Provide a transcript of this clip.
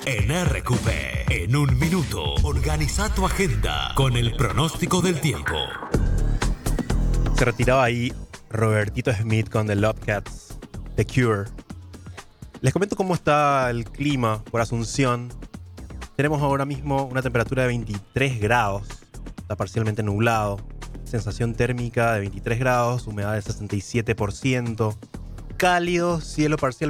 En RQP, en un minuto, organiza tu agenda con el pronóstico del tiempo. Se retiraba ahí Robertito Smith con The Love Cats, The Cure. Les comento cómo está el clima por Asunción. Tenemos ahora mismo una temperatura de 23 grados. Está parcialmente nublado. Sensación térmica de 23 grados, humedad del 67%. Cálido, cielo parcialmente